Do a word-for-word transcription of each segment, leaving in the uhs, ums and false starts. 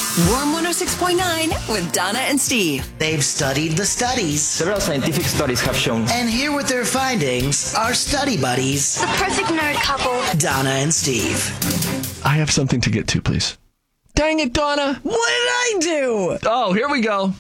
Warm one oh six point nine with Donna and Steve. They've studied the studies. Several scientific studies have shown. And here with their findings are study buddies, The perfect nerd couple. Donna and Steve. I have something to get to, please. Dang it, Donna. What did I do? Oh, here we go.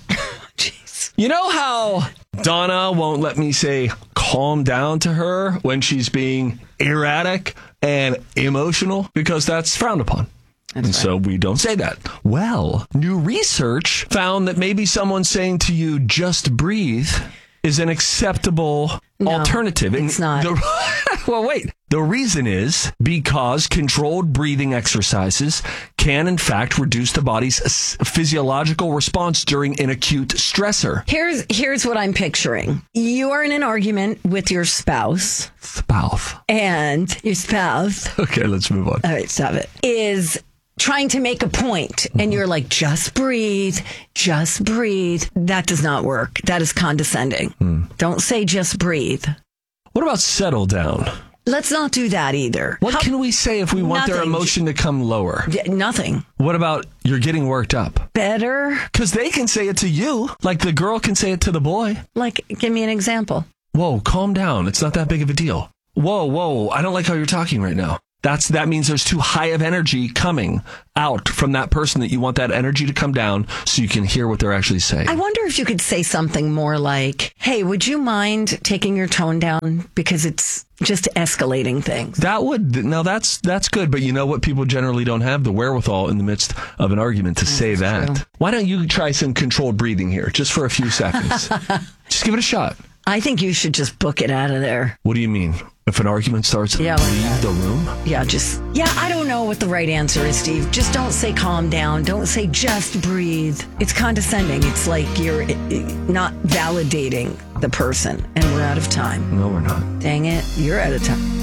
Jeez. You know how Donna won't let me say calm down to her when she's being erratic and emotional? Because that's frowned upon. That's and right. So we don't say that. Well, new research found that maybe someone saying to you, just breathe, is an acceptable no, alternative. It's and not. The, well, wait. The reason is because controlled breathing exercises can, in fact, reduce the body's physiological response during an acute stressor. Here's here's what I'm picturing. You are in an argument with your spouse. Spouse. And your spouse. Okay, let's move on. All right, stop it. Is trying to make a point, and you're like, just breathe, just breathe. That does not work. That is condescending. Hmm. Don't say just breathe. What about settle down? Let's not do that either. What How, can we say if we want nothing. their emotion to come lower? D- nothing. What about you're getting worked up? Better. Because they can say it to you, like the girl can say it to the boy. Like, give me an example. Whoa, calm down. It's not that big of a deal. Whoa, whoa, I don't like how you're talking right now. That's That means there's too high of energy coming out from that person that you want that energy to come down so you can hear what they're actually saying. I wonder if you could say something more like, hey, would you mind taking your tone down because it's just escalating things? That would, now that's that's good, but you know what? People generally don't have the wherewithal in the midst of an argument to That's say that. true. Why don't you try some controlled breathing here, just for a few seconds? Just give it a shot. I think you should just book it out of there. What do you mean? If an argument starts, Yeah, leave like the room? Yeah, just, yeah, I don't know what the right answer is, Steve. Just don't say calm down. Don't say just breathe. It's condescending. It's like you're not validating the person. And we're out of time. No, we're not. Dang it. You're out of time.